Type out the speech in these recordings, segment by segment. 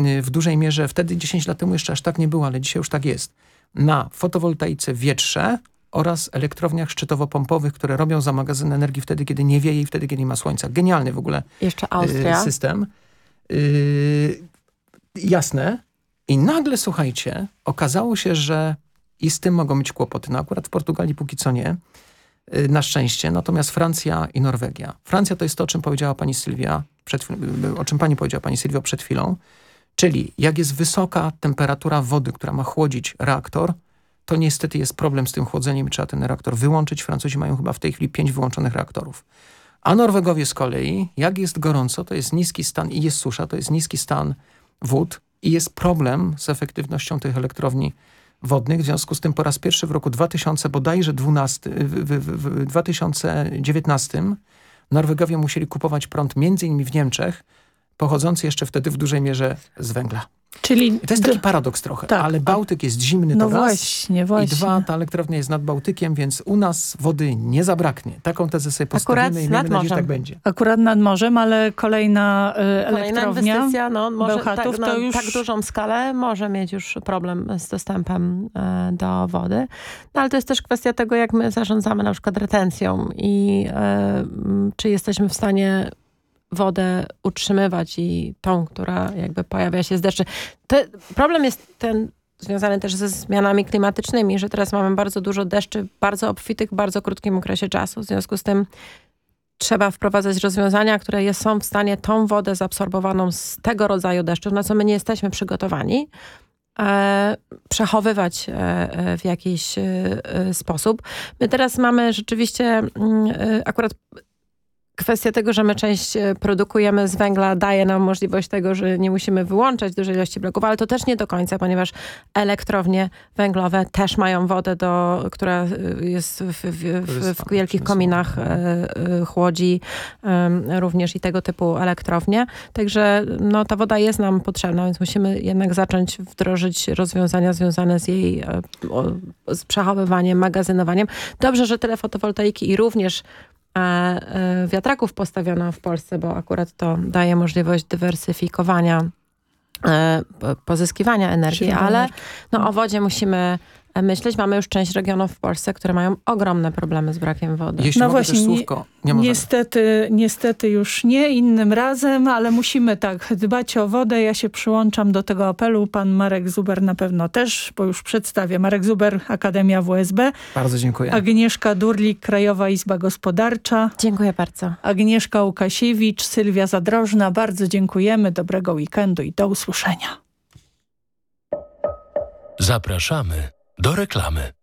w dużej mierze, wtedy 10 lat temu jeszcze aż tak nie było, ale dzisiaj już tak jest, na fotowoltaice, wietrze oraz elektrowniach szczytowo-pompowych, które robią za magazyn energii wtedy, kiedy nie wieje i wtedy, kiedy nie ma słońca. Genialny w ogóle jeszcze Austria. System. Jasne. I nagle, słuchajcie, okazało się, że i z tym mogą mieć kłopoty. No akurat w Portugalii póki co nie, na szczęście. Natomiast Francja i Norwegia. Francja to jest to, o czym powiedziała pani Sylwia, o czym pani powiedziała pani Sylwio przed chwilą. Czyli jak jest wysoka temperatura wody, która ma chłodzić reaktor, to niestety jest problem z tym chłodzeniem i trzeba ten reaktor wyłączyć. Francuzi mają chyba w tej chwili 5 wyłączonych reaktorów. A Norwegowie z kolei, jak jest gorąco, to jest niski stan i jest susza, to jest niski stan wód i jest problem z efektywnością tych elektrowni wodnych. W związku z tym po raz pierwszy w roku 2019 Norwegowie musieli kupować prąd między innymi w Niemczech, pochodzący jeszcze wtedy w dużej mierze z węgla. Czyli I to jest taki paradoks trochę, tak, ale Bałtyk jest zimny, no to raz. Właśnie. I dwa, ta elektrownia jest nad Bałtykiem, więc u nas wody nie zabraknie. Taką tezę sobie postawimy i miejmy nadzieję, że tak będzie. Akurat nad morzem, ale kolejna elektrownia inwestycja, może Bełchatów, tak, to już... tak dużą skalę może mieć już problem z dostępem do wody. No, ale to jest też kwestia tego, jak my zarządzamy na przykład retencją i czy jesteśmy w stanie wodę utrzymywać i tą, która jakby pojawia się z deszczy. Problem jest ten związany też ze zmianami klimatycznymi, że teraz mamy bardzo dużo deszczy, bardzo obfitych, w bardzo krótkim okresie czasu. W związku z tym trzeba wprowadzać rozwiązania, które są w stanie tą wodę zaabsorbowaną z tego rodzaju deszczów, na co my nie jesteśmy przygotowani, przechowywać w jakiś sposób. My teraz mamy rzeczywiście akurat kwestia tego, że my część produkujemy z węgla, daje nam możliwość tego, że nie musimy wyłączać dużej ilości bloków, ale to też nie do końca, ponieważ elektrownie węglowe też mają wodę, która jest w wielkich kominach, chłodzi również i tego typu elektrownie. Także ta woda jest nam potrzebna, więc musimy jednak zacząć wdrożyć rozwiązania związane z jej z przechowywaniem, magazynowaniem. Dobrze, że tyle fotowoltaiki i również wiatraków postawiono w Polsce, bo akurat to daje możliwość dywersyfikowania, pozyskiwania energii, ale o wodzie musimy myśleć. Mamy już część regionów w Polsce, które mają ogromne problemy z brakiem wody. Jeśli mogę też słówko. Niestety już nie innym razem, ale musimy tak dbać o wodę. Ja się przyłączam do tego apelu. Pan Marek Zuber na pewno też, bo już przedstawię. Marek Zuber, Akademia WSB. Bardzo dziękuję. Agnieszka Durlik, Krajowa Izba Gospodarcza. Dziękuję bardzo. Agnieszka Łukasiewicz, Sylwia Zadrożna. Bardzo dziękujemy. Dobrego weekendu i do usłyszenia. Zapraszamy do reklamy.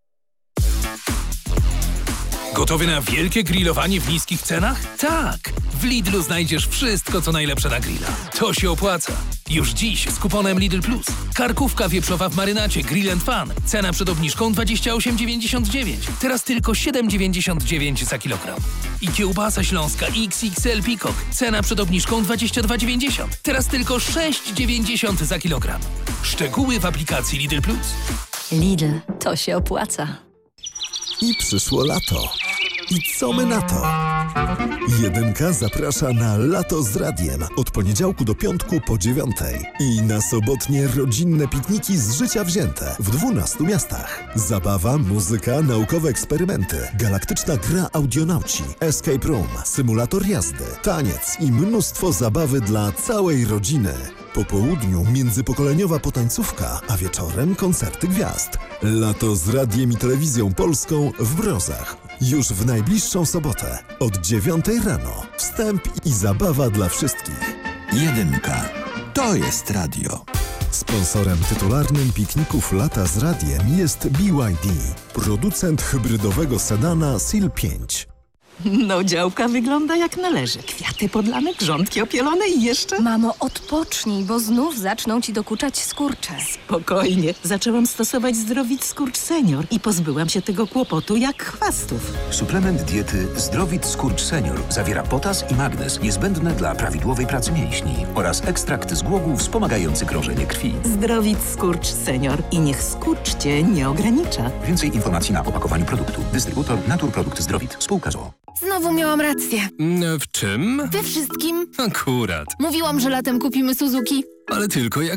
Gotowy na wielkie grillowanie w niskich cenach? Tak! W Lidlu znajdziesz wszystko, co najlepsze na grilla. To się opłaca. Już dziś z kuponem Lidl Plus. Karkówka wieprzowa w marynacie Grill & Fun. Cena przed obniżką 28,99. Teraz tylko 7,99 za kilogram. I kiełbasa śląska XXL Peacock. Cena przed obniżką 22,90. Teraz tylko 6,90 za kilogram. Szczegóły w aplikacji Lidl Plus. Lidl, to się opłaca. I przyszło lato. I co my na to? Jedynka zaprasza na Lato z Radiem od poniedziałku do piątku po 9:00 i na sobotnie rodzinne pikniki z życia wzięte w 12 miastach. Zabawa, muzyka, naukowe eksperymenty, galaktyczna gra audionauci, escape room, symulator jazdy, taniec i mnóstwo zabawy dla całej rodziny. Po południu międzypokoleniowa potańcówka, a wieczorem koncerty gwiazd. Lato z Radiem i Telewizją Polską w Brozach. Już w najbliższą sobotę od 9:00 rano. Wstęp i zabawa dla wszystkich. Jedynka. To jest radio. Sponsorem tytularnym pikników Lata z Radiem jest BYD, producent hybrydowego sedana SEAL 5. No, działka wygląda jak należy. Kwiaty podlane, grządki opielone i jeszcze... Mamo, odpocznij, bo znów zaczną ci dokuczać skurcze. Spokojnie. Zaczęłam stosować Zdrowit Skurcz Senior i pozbyłam się tego kłopotu jak chwastów. Suplement diety Zdrowit Skurcz Senior zawiera potas i magnez niezbędne dla prawidłowej pracy mięśni oraz ekstrakt z głogu wspomagający krążenie krwi. Zdrowit Skurcz Senior i niech skurcz cię nie ogranicza. Więcej informacji na opakowaniu produktu. Dystrybutor Naturprodukt Zdrowit. Spółka z o.o. Znowu miałam rację. W czym? We wszystkim. Akurat. Mówiłam, że latem kupimy Suzuki. Ale tylko jak